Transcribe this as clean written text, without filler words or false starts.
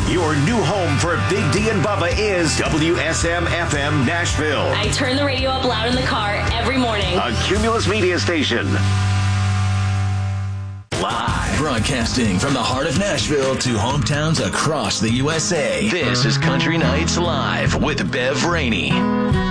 Your new home for Big D and Bubba is WSM-FM Nashville. I turn the radio up loud in the car every morning. A Cumulus Media station. Live. Broadcasting from the heart of Nashville to hometowns across the USA. This is Country Nights Live with Bev Rainey.